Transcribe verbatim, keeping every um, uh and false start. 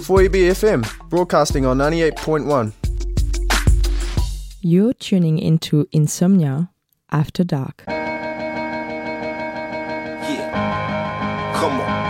four E B F M, broadcasting on ninety-eight point one. You're tuning into Insomnia After Dark. Yeah, come on.